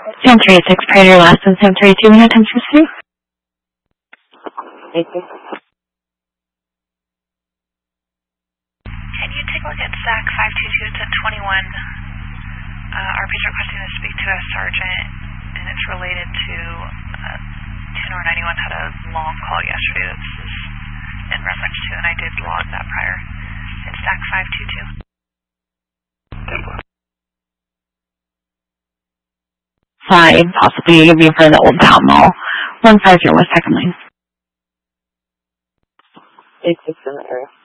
Sam 386, Predator last and Sam 32, we have time for Sue. Can you take a look at SAC 522? It's at 21. RP's requesting to speak to a sergeant, and it's related to Tenor 91 had a long call yesterday that's in reference to, and I did log that prior. It's SAC 522. 5, possibly you give me for the Old Town Mall. 150 West 2nd Lane. 86 in the area.